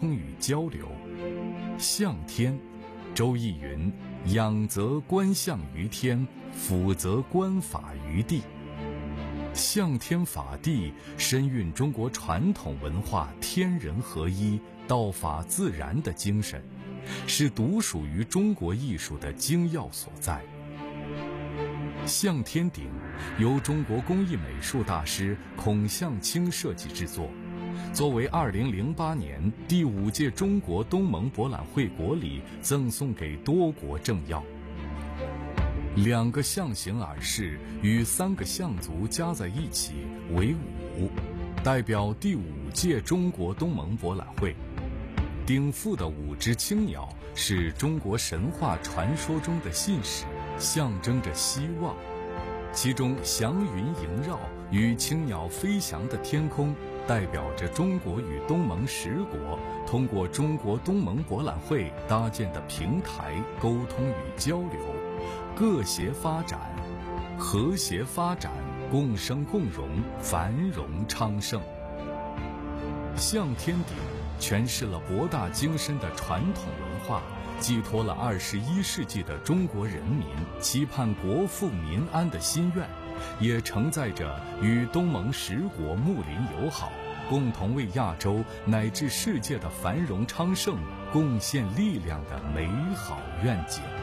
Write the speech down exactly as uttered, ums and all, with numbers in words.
通与交流。向天，周易云：仰则观象于天，俯则观法于地。向天法地深蕴中国传统文化天人合一、道法自然的精神，是独属于中国艺术的精要所在。向天鼎由中国工艺美术大师孔向清设计制作，作为二零零八年第五届中国东盟博览会国礼赠送给多国政要。两个象形耳饰与三个象足加在一起为五，代表第五届中国东盟博览会。鼎腹的五只青鸟是中国神话传说中的信使，象征着希望。其中祥云萦绕与青鸟飞翔的天空，代表着中国与东盟十国通过中国东盟博览会搭建的平台沟通与交流，各协发展，和谐发展，共生共荣，繁荣昌盛。向天鼎诠释了博大精深的传统文化，寄托了二十一世纪的中国人民期盼国富民安的心愿，也承载着与东盟十国睦邻友好，共同为亚洲乃至世界的繁荣昌盛贡献力量的美好愿景。